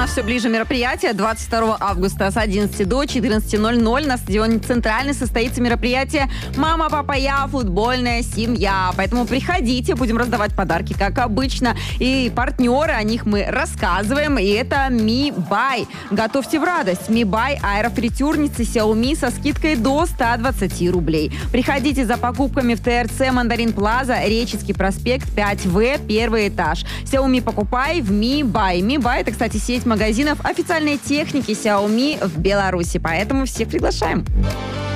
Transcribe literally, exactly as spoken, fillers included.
нас все ближе мероприятие. двадцать второго августа с одиннадцати до четырнадцати ноль-ноль на стадионе «Центральный» состоится мероприятие «Мама, папа, я. Футбольная семья». Поэтому приходите, будем раздавать подарки, как обычно. И партнеры, о них мы рассказываем. И это Mi Buy. Готовьте в радость. Mi Buy аэрофритюрницы Xiaomi со скидкой до ста двадцати рублей. Приходите за покупками в ТРЦ «Мандарин Плаза», Реческий проспект, пять вэ, первый этаж. Xiaomi покупай в Mi Buy. Mi Buy — это, кстати, сеть магазинов официальной техники Xiaomi в Беларуси. Поэтому всех приглашаем.